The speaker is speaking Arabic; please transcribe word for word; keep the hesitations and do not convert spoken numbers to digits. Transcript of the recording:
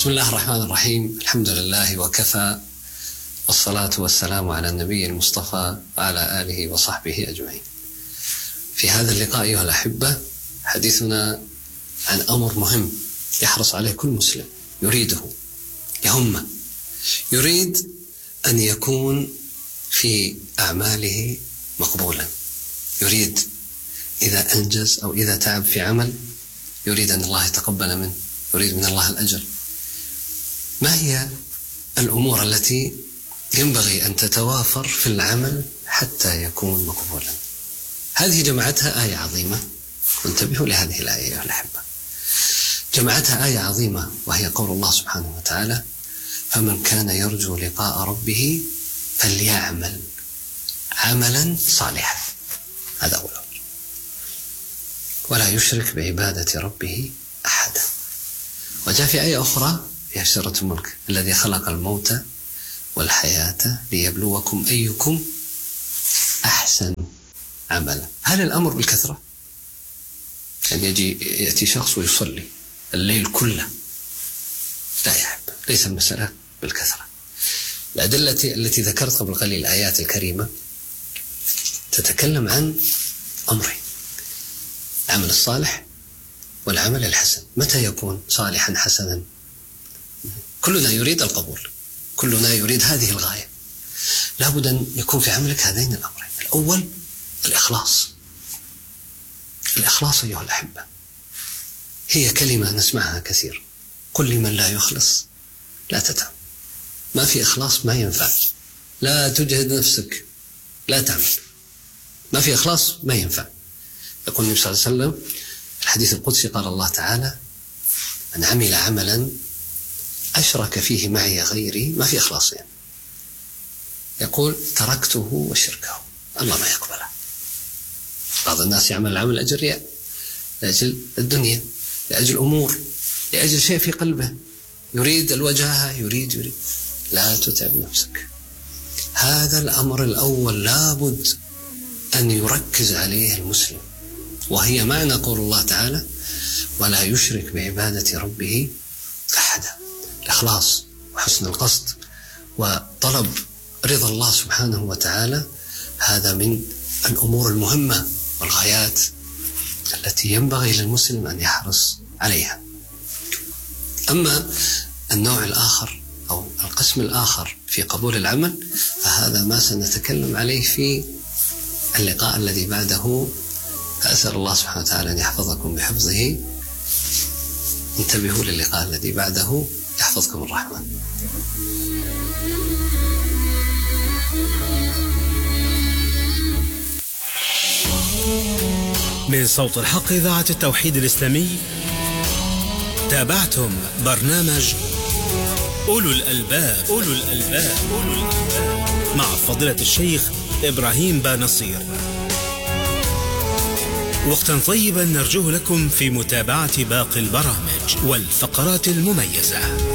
بسم الله الرحمن الرحيم. الحمد لله وكفى، والصلاة والسلام على النبي المصطفى وعلى آله وصحبه أجمعين. في هذا اللقاء أيها الأحبة حديثنا عن أمر مهم يحرص عليه كل مسلم يريده يهمه، يريد أن يكون في أعماله مقبولا، يريد إذا أنجز أو إذا تعب في عمل يريد أن الله يتقبل منه، يريد من الله الأجر. ما هي الأمور التي ينبغي أن تتوافر في العمل حتى يكون مقبولا؟ هذه جمعتها آية عظيمة، وانتبهوا لهذه الآية أيها الأحبة. جمعتها آية عظيمة وهي قول الله سبحانه وتعالى: فمن كان يرجو لقاء ربه فليعمل عملا صالحا. هذا أول أمر، ولا يشرك بعبادة ربه أحدا. وجاء في آية أخرى في سورة الملك: الذي خلق الموت والحياة ليبلوكم أيكم أحسن عملا. هل الأمر بالكثرة؟ يعني يجي يأتي شخص ويصلي الليل كله؟ لا يا حب، ليس المسألة بالكثرة. الأدلة التي ذكرت قبل قليل الآيات الكريمة تتكلم عن أمرين: العمل الصالح والعمل الحسن. متى يكون صالحا حسنا؟ كلنا يريد القبول، كلنا يريد هذه الغاية. لابد أن يكون في عملك هذين الأمرين. الأول الإخلاص. الإخلاص أيها الأحبة هي كلمة نسمعها كثير: قل لمن لا يخلص لا تتعب. ما في إخلاص ما ينفع، لا تجهد نفسك، لا تعمل. ما في إخلاص ما ينفع. يقول النبي صلى الله عليه وسلم الحديث القدسي: قال الله تعالى: من عمل عملا أشرك فيه معي غيري، ما في إخلاص يعني. يقول: تركته وشركه، الله ما يقبله. بعض الناس يعمل العمل لأجل رياء، لأجل الدنيا، لأجل أمور، لأجل شيء في قلبه، يريد الوجاهة، يريد يريد لا تتعب نفسك. هذا الأمر الأول لابد أن يركز عليه المسلم، وهي معنى قول الله تعالى: ولا يشرك بعبادة ربه أحدا. الإخلاص وحسن القصد وطلب رضا الله سبحانه وتعالى، هذا من الأمور المهمة والغايات التي ينبغي للمسلم أن يحرص عليها. أما النوع الآخر أو القسم الآخر في قبول العمل فهذا ما سنتكلم عليه في اللقاء الذي بعده. فأسأل الله سبحانه وتعالى أن يحفظكم بحفظه. انتبهوا للقاء الذي بعده، يحفظكم الرحمن. من صوت الحق إذاعة التوحيد الإسلامي، تابعتم برنامج أولو الألباب أولو الألباب أولو الألباب مع فضيلة الشيخ إبراهيم بانصير. وقتا طيبا نرجوه لكم في متابعة باقي البرامج والفقرات المميزة.